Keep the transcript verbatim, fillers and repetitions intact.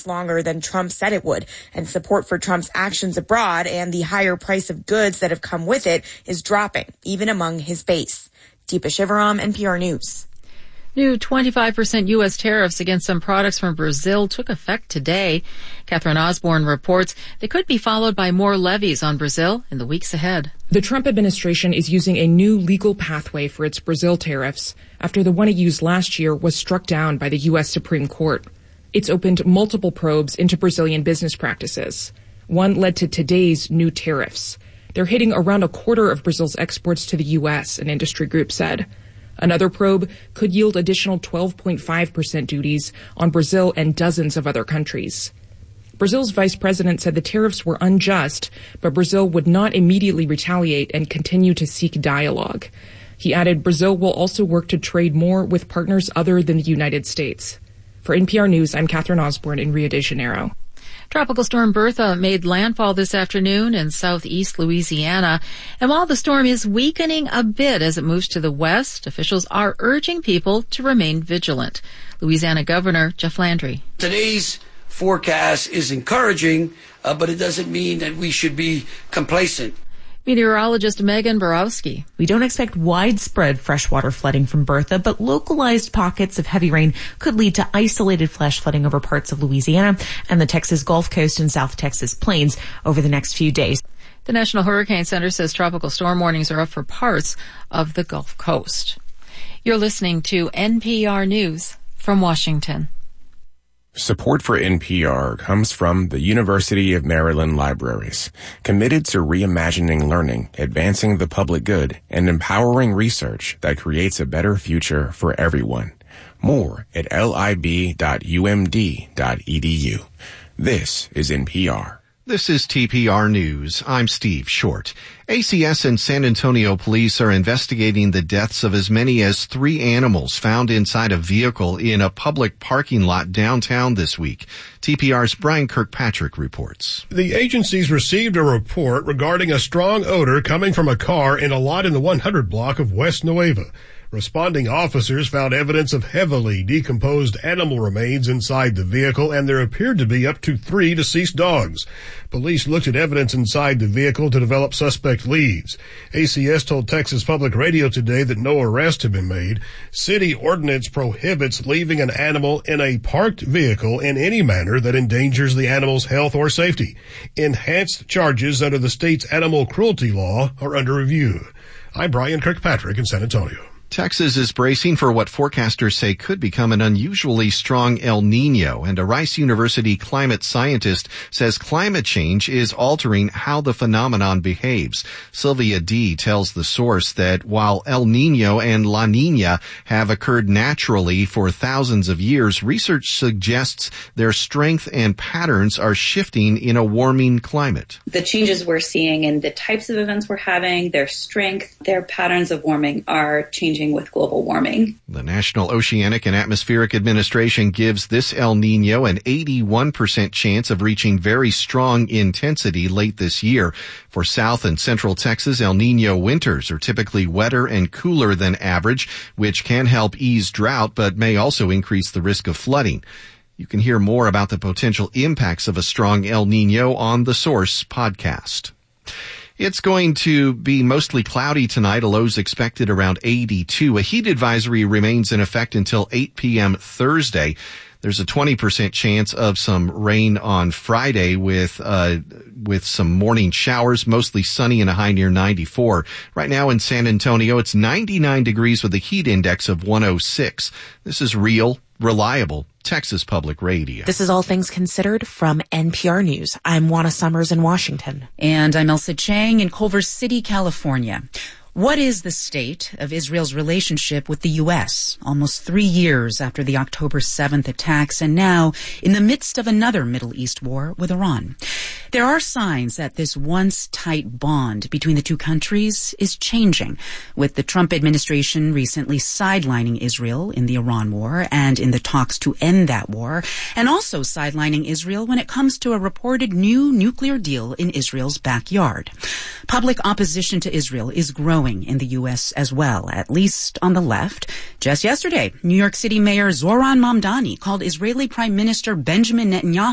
last longer than Trump said it would, and support for Trump's actions abroad and the higher price of goods that have come with it is dropping, even among his base. Deepa Shivaram, N P R News. New twenty-five percent U S tariffs against some products from Brazil took effect today. Catherine Osborne reports they could be followed by more levies on Brazil in the weeks ahead. The Trump administration is using a new legal pathway for its Brazil tariffs after the one it used last year was struck down by the U S Supreme Court. It's opened multiple probes into Brazilian business practices. One led to today's new tariffs. They're hitting around a quarter of Brazil's exports to the U S, an industry group said. Another probe could yield additional twelve point five percent duties on Brazil and dozens of other countries. Brazil's vice president said the tariffs were unjust, but Brazil would not immediately retaliate and continue to seek dialogue. He added Brazil will also work to trade more with partners other than the United States. For N P R News, I'm Catherine Osborne in Rio de Janeiro. Tropical storm Bertha made landfall this afternoon in southeast Louisiana. And while the storm is weakening a bit as it moves to the west, officials are urging people to remain vigilant. Louisiana Governor Jeff Landry. Today's forecast is encouraging, uh, but it doesn't mean that we should be complacent. Meteorologist Megan Borowski. We don't expect widespread freshwater flooding from Bertha, but localized pockets of heavy rain could lead to isolated flash flooding over parts of Louisiana and the Texas Gulf Coast and South Texas plains over the next few days. The National Hurricane Center says tropical storm warnings are up for parts of the Gulf Coast. You're listening to N P R News from Washington. Support for N P R comes from the University of Maryland Libraries, committed to reimagining learning, advancing the public good, and empowering research that creates a better future for everyone. More at lib dot u m d dot e d u. This is N P R. This is T P R News. I'm Steve Short. A C S and San Antonio police are investigating the deaths of as many as three animals found inside a vehicle in a public parking lot downtown this week. T P R's Brian Kirkpatrick reports. The agencies received a report regarding a strong odor coming from a car in a lot in the one hundred block of West Nueva. Responding officers found evidence of heavily decomposed animal remains inside the vehicle, and there appeared to be up to three deceased dogs. Police looked at evidence inside the vehicle to develop suspect leads. A C S told Texas Public Radio today that no arrests have been made. City ordinance prohibits leaving an animal in a parked vehicle in any manner that endangers the animal's health or safety. Enhanced charges under the state's animal cruelty law are under review. I'm Brian Kirkpatrick in San Antonio. Texas is bracing for what forecasters say could become an unusually strong El Nino, and a Rice University climate scientist says climate change is altering how the phenomenon behaves. Sylvia D. tells the source that while El Nino and La Nina have occurred naturally for thousands of years, research suggests their strength and patterns are shifting in a warming climate. The changes we're seeing in the types of events we're having, their strength, their patterns of warming are changing with global warming. The National Oceanic and Atmospheric Administration gives this El Nino an eighty-one percent chance of reaching very strong intensity late this year. For South and Central Texas, El Nino winters are typically wetter and cooler than average, which can help ease drought but may also increase the risk of flooding. You can hear more about the potential impacts of a strong El Nino on the Source podcast. It's going to be mostly cloudy tonight. A low's expected around eighty-two. A heat advisory remains in effect until eight p.m. Thursday. There's a twenty percent chance of some rain on Friday with, uh, with some morning showers, mostly sunny and a high near ninety-four. Right now in San Antonio, it's ninety-nine degrees with a heat index of one oh six. This is real, reliable Texas Public Radio. This is All Things Considered from N P R News. I'm Juana Summers in Washington. And I'm Elsa Chang in Culver City, California. What is the state of Israel's relationship with the U S almost three years after the October seventh attacks and now in the midst of another Middle East war with Iran? There are signs that this once tight bond between the two countries is changing, with the Trump administration recently sidelining Israel in the Iran war and in the talks to end that war, and also sidelining Israel when it comes to a reported new nuclear deal in Israel's backyard. Public opposition to Israel is growing in the U S as well, at least on the left. Just yesterday, New York City Mayor Zoran Mamdani called Israeli Prime Minister Benjamin Netanyahu